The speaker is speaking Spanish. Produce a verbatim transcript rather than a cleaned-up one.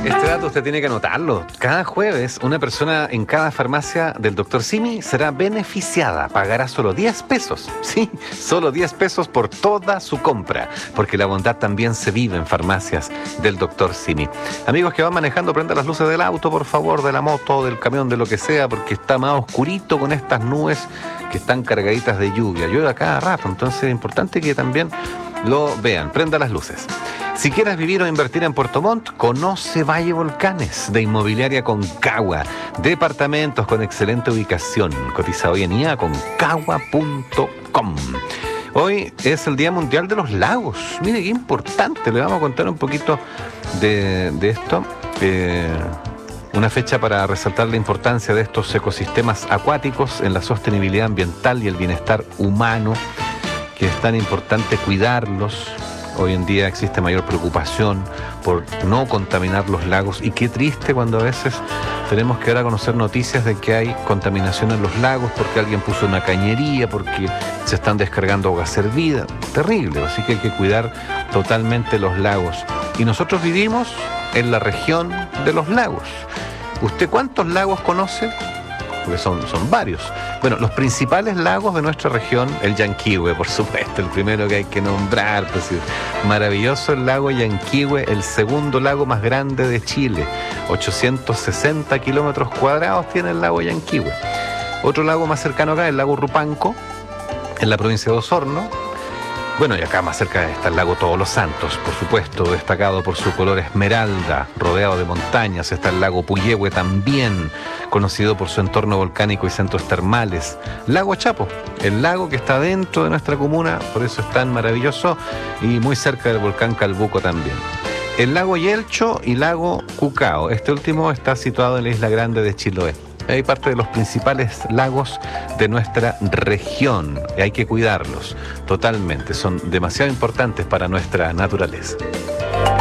Este dato usted tiene que anotarlo. Cada jueves, una persona en cada farmacia del doctor Simi será beneficiada. Pagará solo diez pesos. Sí, solo diez pesos por toda su compra. Porque la bondad también se vive en farmacias del doctor Simi. Amigos que van manejando, prenda las luces del auto, por favor, de la moto, del camión, de lo que sea, porque está más oscurito con estas nubes que están cargaditas de lluvia. Llueve a cada rato, entonces es importante que también lo vean. Prenda las luces. Si quieres vivir o invertir en Puerto Montt, conoce Valle Volcanes de Inmobiliaria Concagua. Departamentos con excelente ubicación. Cotiza hoy en i a concagua punto com. Hoy es el Día Mundial de los Lagos. Mire qué importante. Le vamos a contar un poquito de, de esto. Eh, una fecha para resaltar la importancia de estos ecosistemas acuáticos en la sostenibilidad ambiental y el bienestar humano, que es tan importante cuidarlos. Hoy en día existe mayor preocupación por no contaminar los lagos, y qué triste cuando a veces tenemos que ahora conocer noticias de que hay contaminación en los lagos porque alguien puso una cañería, porque se están descargando aguas hervidas. Terrible, así que hay que cuidar totalmente los lagos. Y nosotros vivimos en la región de los lagos. ¿Usted cuántos lagos conoce? Porque son, son varios. Bueno, los principales lagos de nuestra región, el Llanquihue, por supuesto, el primero que hay que nombrar, pues, maravilloso el lago Llanquihue, el segundo lago más grande de Chile, ochocientos sesenta kilómetros cuadrados tiene el lago Llanquihue. Otro lago más cercano acá, el lago Rupanco, en la provincia de Osorno. Bueno, y acá más cerca está el lago Todos los Santos, por supuesto, destacado por su color esmeralda, rodeado de montañas. Está el lago Puyehue también, conocido por su entorno volcánico y centros termales. Lago Chapo, el lago que está dentro de nuestra comuna, por eso es tan maravilloso, y muy cerca del volcán Calbuco también. El lago Yelcho y lago Cucao, este último está situado en la isla grande de Chiloé. Hay parte de los principales lagos de nuestra región y hay que cuidarlos totalmente, son demasiado importantes para nuestra naturaleza.